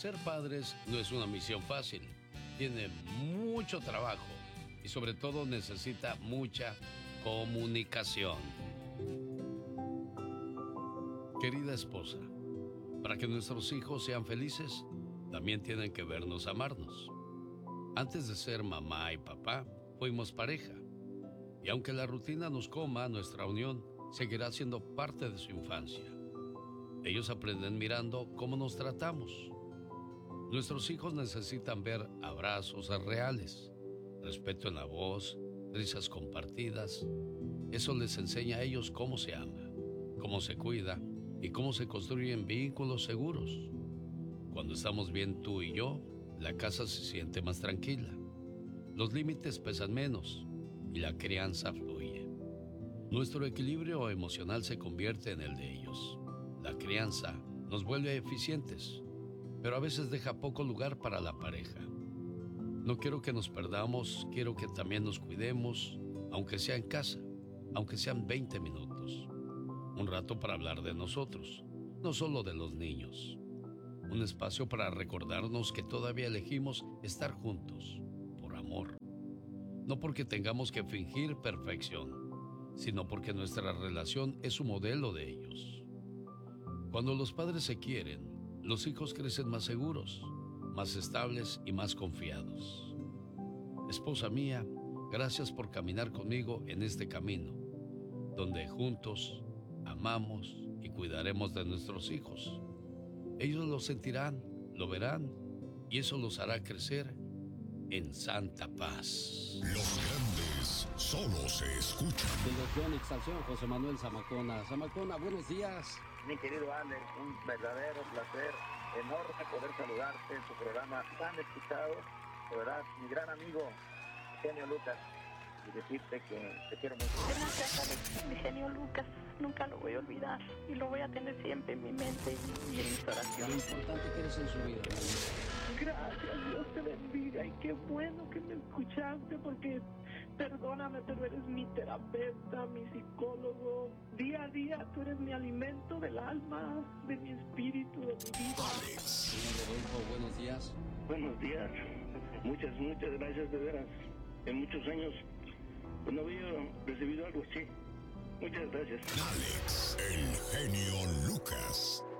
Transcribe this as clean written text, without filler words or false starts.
ser padres no es una misión fácil. Tiene mucho trabajo y sobre todo necesita mucha comunicación. Querida esposa, para que nuestros hijos sean felices, también tienen que vernos amarnos. Antes de ser mamá y papá, fuimos pareja. Y aunque la rutina nos coma, nuestra unión seguirá siendo parte de su infancia. Ellos aprenden mirando cómo nos tratamos. Nuestros hijos necesitan ver abrazos reales, respeto en la voz, risas compartidas. Eso les enseña a ellos cómo se ama, cómo se cuida y cómo se construyen vínculos seguros. Cuando estamos bien tú y yo, la casa se siente más tranquila. Los límites pesan menos y la crianza fluye. Nuestro equilibrio emocional se convierte en el de ellos. La crianza nos vuelve eficientes, pero a veces deja poco lugar para la pareja. No quiero que nos perdamos, quiero que también nos cuidemos, aunque sea en casa, aunque sean 20 minutos. Un rato para hablar de nosotros, no solo de los niños. Un espacio para recordarnos que todavía elegimos estar juntos, por amor. No porque tengamos que fingir perfección, sino porque nuestra relación es un modelo de ellos. Cuando los padres se quieren, los hijos crecen más seguros, más estables y más confiados. Esposa mía, gracias por caminar conmigo en este camino, donde juntos amamos y cuidaremos de nuestros hijos. Ellos lo sentirán, lo verán, y eso los hará crecer en santa paz. Los grandes solo se escuchan. Fundación Exalción, José Manuel Zamacona. Zamacona, buenos días. Mi querido Alex, un verdadero placer, enorme poder saludarte en tu programa tan escuchado. De verdad, mi gran amigo, Genio Lucas, y decirte que te quiero mucho. Gracias, Alex, mi genio Lucas. Nunca lo voy a olvidar y lo voy a tener siempre en mi mente y en mis oraciones. Lo importante que eres en su vida, hermano. Gracias, Dios te bendiga y qué bueno que me escuchaste porque perdóname, pero eres mi terapeuta, mi psicólogo. Día a día tú eres mi alimento del alma, de mi espíritu, de mi vida. Señor Rodolfo, buenos días. Buenos días. Muchas gracias de veras. En muchos años pues, no había recibido algo así. Muchas gracias. Alex, el genio Lucas.